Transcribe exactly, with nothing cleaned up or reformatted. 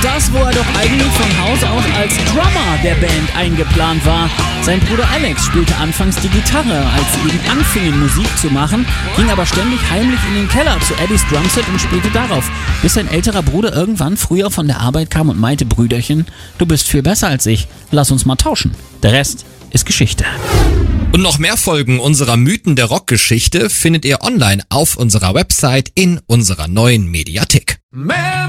das, wo er doch eigentlich von Haus aus als Drummer der Band eingeplant war. Sein Bruder Alex spielte anfangs die Gitarre, als sie eben anfingen Musik zu machen, ging aber ständig heimlich in den Keller zu Eddies Drumset und spielte darauf, bis sein älterer Bruder irgendwann früher von der Arbeit kam und meinte: Brüderchen, du bist viel besser als ich, lass uns mal tauschen. Der Rest ist Geschichte. Und noch mehr Folgen unserer Mythen der Rockgeschichte findet ihr online auf unserer Website in unserer neuen Mediathek.